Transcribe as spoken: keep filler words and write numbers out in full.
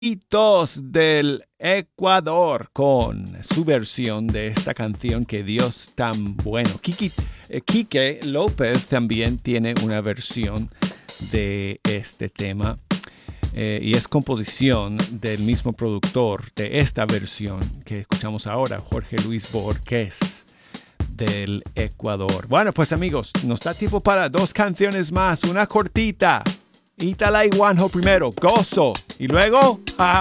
Quitos del Ecuador con su versión de esta canción Que Dios tan bueno. Kiki, eh, Quique López también tiene una versión de este tema eh, y es composición del mismo productor de esta versión que escuchamos ahora, Jorge Luis Borges del Ecuador. Bueno, pues amigos, nos da tiempo para dos canciones más, una cortita. Ítala y Juanjo primero, Gozo, y luego... ¡ah!